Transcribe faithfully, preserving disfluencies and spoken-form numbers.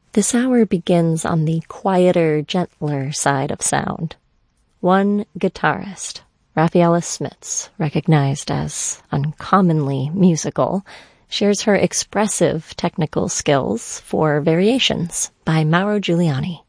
This hour begins on the quieter, gentler side of sound. One guitarist, Rafaela Smits, recognized as uncommonly musical, shares her expressive technical skills for Variations by Mauro Giuliani.